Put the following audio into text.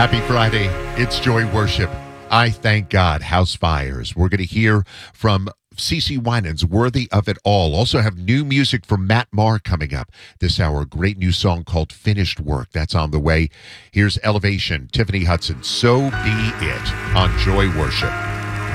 Happy Friday. It's Joy Worship. I thank God. House Fires. We're going to hear from CeCe Winans, Worthy of It All. Also have new music from Matt Maher coming up this hour. A great new song called Finished Work. That's on the way. Here's Elevation, Tiffany Hudson. So Be It on Joy Worship.